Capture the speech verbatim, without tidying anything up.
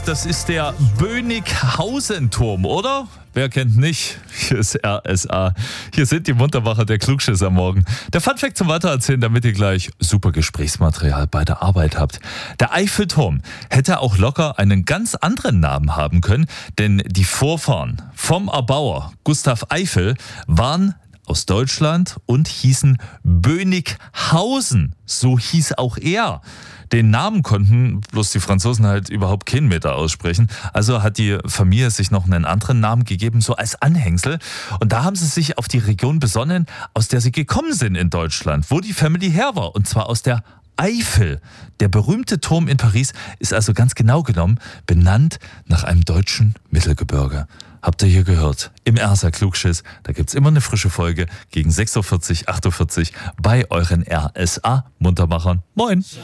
Das ist der Bönighausen-Turm, oder? Wer kennt nicht? Hier ist R S A. Hier sind die Muntermacher, der Klugschiss am Morgen. Der Funfact zum Weitererzählen, damit ihr gleich super Gesprächsmaterial bei der Arbeit habt. Der Eiffelturm hätte auch locker einen ganz anderen Namen haben können, denn die Vorfahren vom Erbauer Gustav Eiffel waren aus Deutschland und hießen Bönighausen. So hieß auch er. Den Namen konnten bloß die Franzosen halt überhaupt keinen Meter aussprechen. Also hat die Familie sich noch einen anderen Namen gegeben, so als Anhängsel. Und da haben sie sich auf die Region besonnen, aus der sie gekommen sind in Deutschland, wo die Family her war. Und zwar aus der Eifel. Der berühmte Turm in Paris ist also ganz genau genommen benannt nach einem deutschen Mittelgebirge. Habt ihr hier gehört? Im R S A Klugschiss, da gibt's immer eine frische Folge gegen sechs Uhr vierzig, acht Uhr vierzig bei euren R S A Muntermachern. Moin!